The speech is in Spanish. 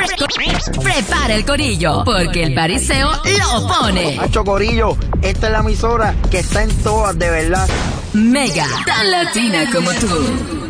Prepara el corillo, porque el pariseo lo pone. Hacho corillo, esta es la emisora que está en todas, de verdad. Mega, tan latina como tú.